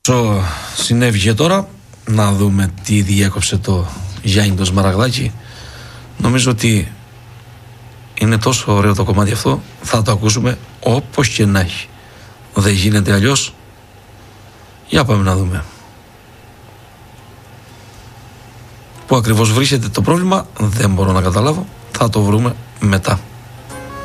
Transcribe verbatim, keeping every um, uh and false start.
Όσο συνέβη και τώρα, να δούμε τι διέκοψε το Γιάννη το Σμαραγδάκι. Νομίζω ότι είναι τόσο ωραίο το κομμάτι αυτό, θα το ακούσουμε όπως και να έχει. Δεν γίνεται αλλιώς. Για πάμε να δούμε. Πού ακριβώς βρίσκεται το πρόβλημα δεν μπορώ να καταλάβω. Θα το βρούμε μετά.